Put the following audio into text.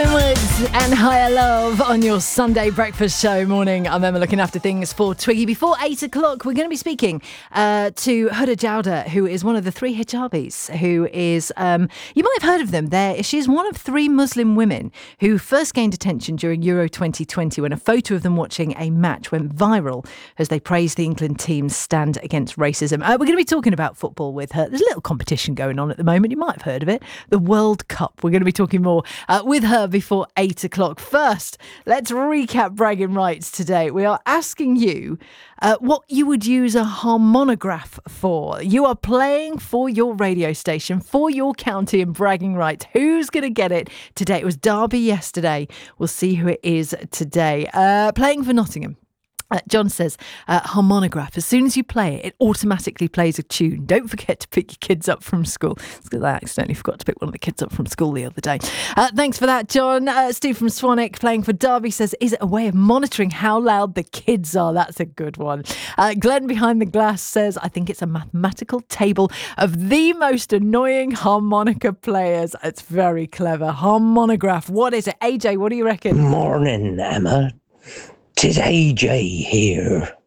Winwoods and Higher Love on your Sunday breakfast show morning. I'm Emma, looking after things for Twiggy. Before 8 o'clock, we're going to be speaking to Huda Jowda, who is one of the 3 hijabis, who is, you might have heard of them. She's one of 3 Muslim women who first gained attention during Euro 2020 when a photo of them watching a match went viral as they praised the England team's stand against racism. We're going to be talking about football with her. There's a little competition going on at the moment. You might have heard of it. The World Cup. We're going to be talking more with her before 8 o'clock. First, let's recap bragging rights today. We are asking you what you would use a harmonograph for. You are playing for your radio station, for your county and bragging rights. Who's going to get it today? It was Derby yesterday. We'll see who it is today. Playing for Nottingham. John says, harmonograph. As soon as you play it, it automatically plays a tune. Don't forget to pick your kids up from school. I accidentally forgot to pick one of the kids up from school the other day. Thanks for that, John. Steve from Swanwick, playing for Derby, says, is it a way of monitoring how loud the kids are? That's a good one. Glenn behind the glass says, I think it's a mathematical table of the most annoying harmonica players. It's very clever. Harmonograph. What is it? AJ, what do you reckon? Morning, Emma. 'Tis AJ here.